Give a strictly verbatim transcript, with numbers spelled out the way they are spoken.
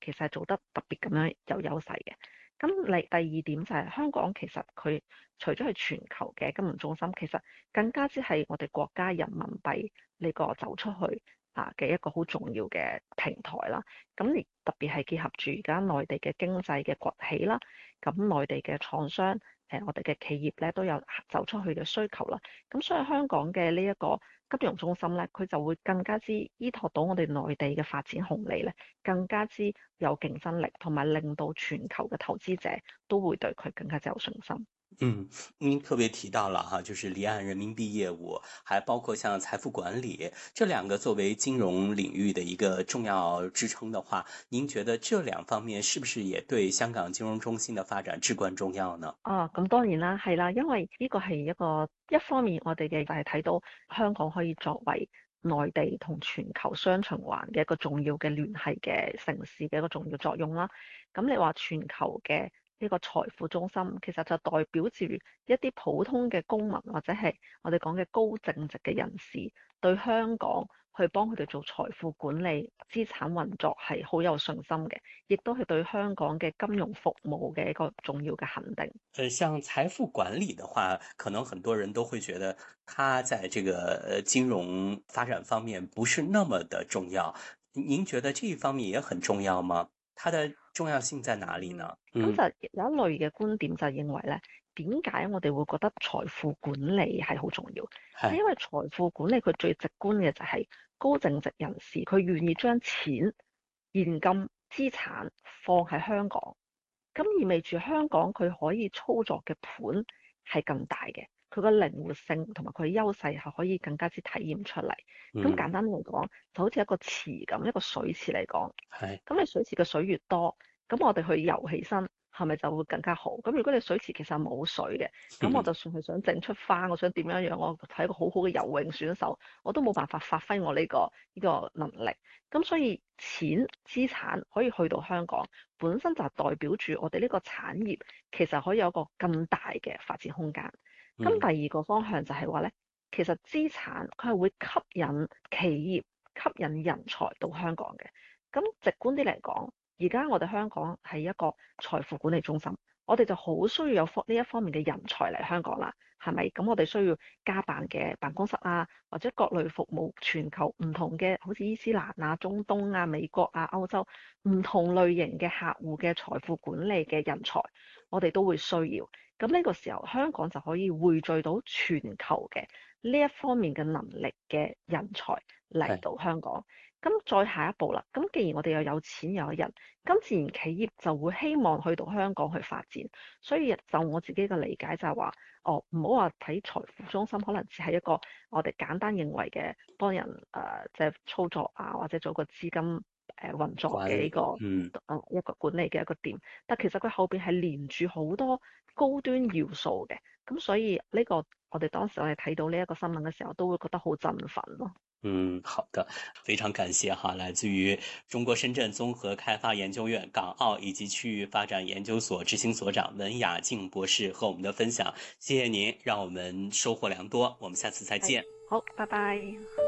其實係做得特別咁樣有優勢嘅。咁嚟第二點就係香港其實佢除咗係全球嘅金融中心，其實更加之係我哋國家人民幣呢個走出去啊嘅一個好重要嘅平台啦。咁而特別係結合住而家內地嘅經濟嘅崛起啦，咁內地嘅廠商誒我哋嘅企業咧都有走出去嘅需求啦。咁所以香港嘅呢一個金融中心咧，佢就會更加之依託到我哋內地嘅發展紅利咧，更加之有競爭力，同埋令到全球嘅投資者都會對佢更加之有信心。 嗯，您特別提到了哈，就是離岸人民幣業務，還包括像財富管理這兩個作為金融領域的一個重要支撐的話，您覺得這兩方面是不是也對香港金融中心的發展至關重要呢？ 啊，咁當然啦，係啦，因為呢個係一個一方面，我哋嘅就係睇到香港可以作為內地同全球雙循環嘅一個重要嘅聯繫嘅城市嘅一個重要作用啦。咁你話全球嘅呢個財富中心，其實就代表住一啲普通嘅公民或者係我哋講嘅高淨值嘅人士，對香港去幫佢哋做財富管理、資產運作係好有信心嘅，亦都係對香港嘅金融服務嘅一個重要嘅肯定。 呃，像財富管理的話，可能很多人都會覺得它在這個呃金融發展方面不是那麼的重要。您覺得這一方面也很重要嗎？它的重要性在哪裏嗯， 呢？ 咁嗯， 就有一類嘅觀點就係認為咧，點解我哋會覺得財富管理係好重要？係因係， 為財富管理佢最直觀嘅就係高淨值人士，佢願意將錢、現金、資產放喺香港，咁意味住香港佢可以操作嘅盤係更大嘅，佢個靈活性同埋佢優勢係可以更加之體現出嚟。咁嗯， 簡單嚟講，就好似一個池咁，一個水池嚟講。 係， 咁你水池嘅水越多，咁我哋去游起身係咪就會更加好？咁如果你水池其實冇水嘅，咁我就算係想整出花，我想點樣樣，我係一個好好嘅游泳選手，我都冇辦法發揮我呢個呢個能力。咁所以錢資產可以去到香港，本身就係代表住我哋呢個產業其實可以有一個更大嘅發展空間。咁嗯， 第二個方向就係話咧，其實資產佢係會吸引企業、吸引人才到香港嘅。咁直觀啲嚟講，而家我哋香港係一個財富管理中心，我哋就好需要有方呢一方面嘅人才嚟香港啦，係咪？咁我哋需要加辦嘅辦公室啊，或者各類服務全球唔同嘅，好似伊斯蘭啊、中東啊、美國啊、歐洲唔同類型嘅客戶嘅財富管理嘅人才，我哋都會需要。咁呢個時候，香港就可以匯聚到全球嘅呢一方面嘅能力嘅人才嚟係， 到香港。咁再下一步啦，咁既然我哋又有錢又有人，咁自然企業就會希望去到香港去發展。所以就我自己嘅理解就係話，哦，唔好話睇財富中心，可能只係一個我哋簡單認為嘅幫人誒即係操作啊，或者做個資金誒、呃、運作管理， 嘅呢個嗯。 誒一個管理嘅一個點。但其實佢後邊係連住好多高端要素嘅，咁所以呢個我哋當時我哋睇到呢一個新聞嘅時候，都會覺得好振奮咯。 嗯，好的，非常感謝哈，來自於中國深圳綜合開發研究院港澳以及區域發展研究所執行所長文雅靜博士和我們的分享，謝謝您，讓我們收穫良多，我們下次再係， 見。 好，拜拜。